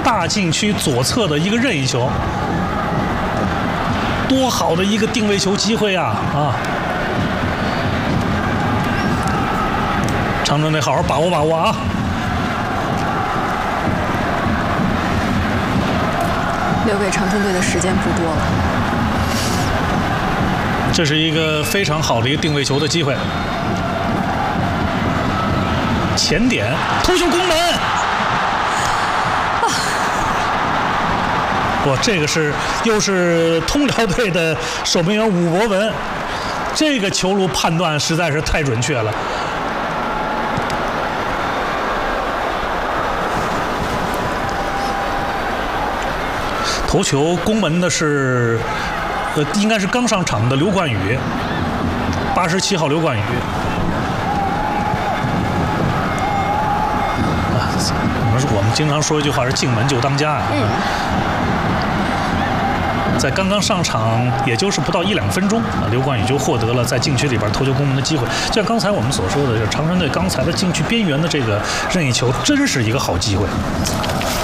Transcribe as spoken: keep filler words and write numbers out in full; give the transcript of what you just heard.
大禁区左侧的一个任意球，多好的一个定位球机会啊啊！长春队好好把握把握啊！ 留给长春队的时间不多了。 这是一个非常好的一个定位球的机会，前点头球攻门。啊！哇，这个是又是通辽队的守门员武博文，这个球路判断实在是太准确了。头球攻门的是，呃，应该是刚上场的刘冠宇，八十七号刘冠宇。啊，我们我们经常说一句话是进门就当家啊。 嗯。 在刚刚上场，也就是不到一两分钟啊，刘冠宇就获得了在禁区里边头球攻门的机会。就像刚才我们所说的，就是长春队刚才的禁区边缘的这个任意球，真是一个好机会。